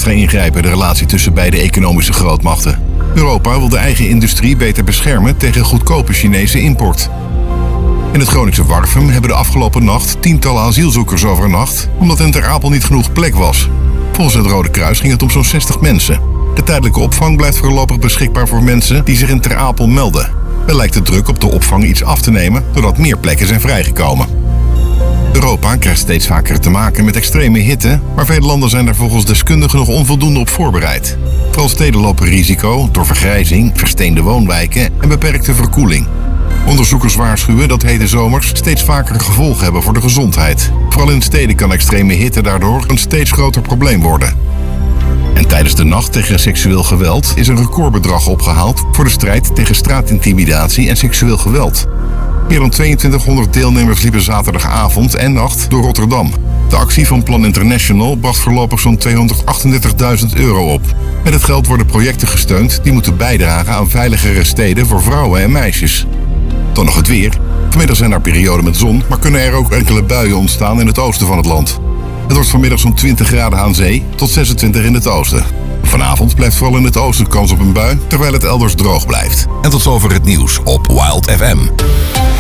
extra ingrijpen in de relatie tussen beide economische grootmachten. Europa wil de eigen industrie beter beschermen tegen goedkope Chinese import. In het Groningse Warffum hebben de afgelopen nacht tientallen asielzoekers overnacht, omdat in Ter Apel niet genoeg plek was. Volgens het Rode Kruis ging het om zo'n 60 mensen. De tijdelijke opvang blijft voorlopig beschikbaar voor mensen die zich in Ter Apel melden. Wel lijkt de druk op de opvang iets af te nemen, doordat meer plekken zijn vrijgekomen. Europa krijgt steeds vaker te maken met extreme hitte, maar veel landen zijn daar volgens deskundigen nog onvoldoende op voorbereid. Vooral steden lopen risico door vergrijzing, versteende woonwijken en beperkte verkoeling. Onderzoekers waarschuwen dat hete zomers steeds vaker gevolgen hebben voor de gezondheid. Vooral in steden kan extreme hitte daardoor een steeds groter probleem worden. En tijdens de nacht tegen seksueel geweld is een recordbedrag opgehaald voor de strijd tegen straatintimidatie en seksueel geweld. Meer dan 2200 deelnemers liepen zaterdagavond en nacht door Rotterdam. De actie van Plan International bracht voorlopig zo'n €238.000 op. Met het geld worden projecten gesteund die moeten bijdragen aan veiligere steden voor vrouwen en meisjes. Dan nog het weer. Vanmiddag zijn er perioden met zon, maar kunnen er ook enkele buien ontstaan in het oosten van het land. Het wordt vanmiddag zo'n 20 graden aan zee tot 26 in het oosten. Vanavond blijft vooral in het oosten kans op een bui, terwijl het elders droog blijft. En tot zover het nieuws op Wild FM.